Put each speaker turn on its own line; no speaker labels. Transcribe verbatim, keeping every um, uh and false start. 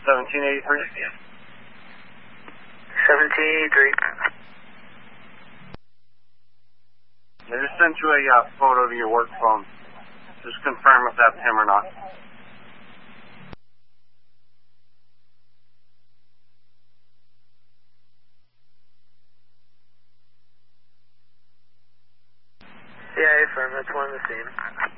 seventeen eighty-three.
seventeen eighty-three.
I just sent you a uh, photo to your work phone. Just confirm if that's him or not.
Yeah, affirm. That's one of the same.